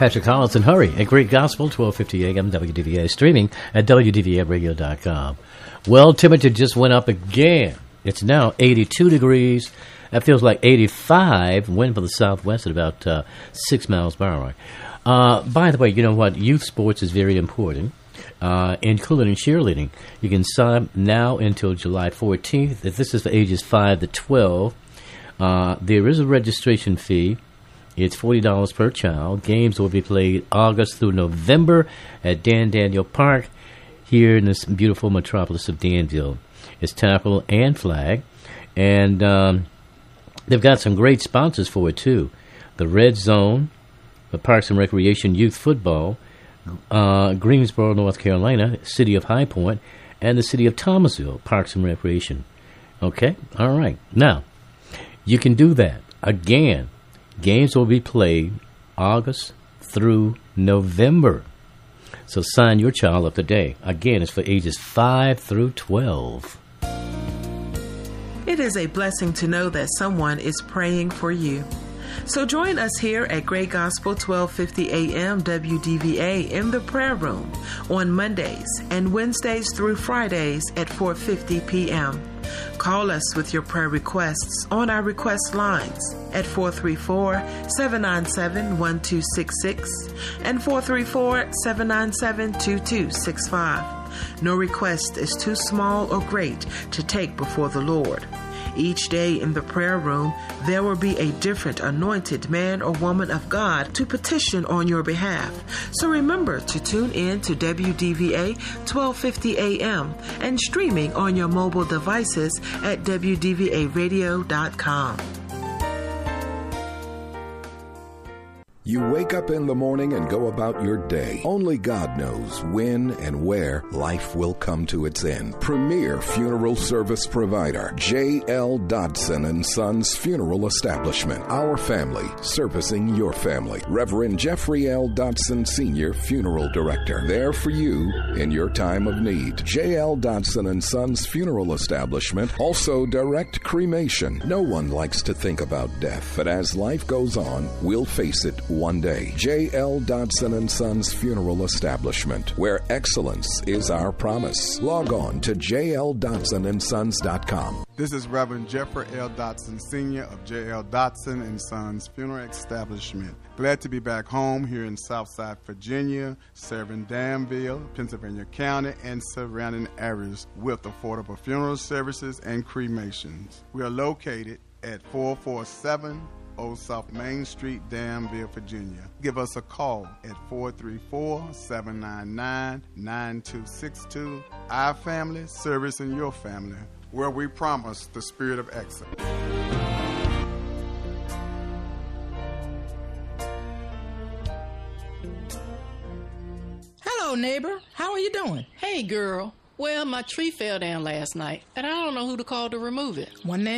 Patrick Collins, and hurry, a great gospel, 1250 AM WDVA, streaming at WDVAradio.com. Well, temperature just went up again. It's now 82 degrees. That feels like 85. Wind from the southwest at about 6 miles per hour. By the way, you know what? Youth sports is very important, including cheerleading. You can sign now until July 14th. If this is for ages 5 to 12, there is a registration fee. It's $40 per child. Games will be played August through November at Dan Daniel Park here in this beautiful metropolis of Danville. It's tackle and flag. And they've got some great sponsors for it, too. The Red Zone, the Parks and Recreation Youth Football, Greensboro, North Carolina, City of High Point, and the City of Thomasville, Parks and Recreation. Okay? All right. Now, you can do that. Again, games will be played August through November. So sign your child up today. Again, it's for ages 5 through 12. It is a blessing to know that someone is praying for you. So join us here at Great Gospel 1250 AM WDVA in the prayer room on Mondays and Wednesdays through Fridays at 4:50 p.m. Call us with your prayer requests on our request lines at 434-797-1266 and 434-797-2265. No request is too small or great to take before the Lord. Each day in the prayer room, there will be a different anointed man or woman of God to petition on your behalf. So remember to tune in to WDVA 1250 AM and streaming on your mobile devices at WDVAradio.com. You wake up in the morning and go about your day. Only God knows when and where life will come to its end. Premier funeral service provider, J.L. Dodson & Sons Funeral Establishment. Our family, servicing your family. Reverend Jeffrey L. Dodson Sr., Funeral Director. There for you in your time of need. J.L. Dodson & Sons Funeral Establishment. Also direct cremation. No one likes to think about death, but as life goes on, we'll face it one day. J.L. Dodson & Sons Funeral Establishment, where excellence is our promise. Log on to jldodsonandsons.com. This is Reverend Jeffrey L. Dodson Sr. of J.L. Dodson & Sons Funeral Establishment. Glad to be back home here in Southside Virginia, serving Danville, Pennsylvania County, and surrounding areas with affordable funeral services and cremations. We are located at 447 Old South Main Street, Danville, Virginia. Give us a call at 434-799-9262. Our family, servicing your family, where we promise the spirit of excellence. Hello, neighbor. How are you doing? Hey, girl. Well, my tree fell down last night, and I don't know who to call to remove it. One name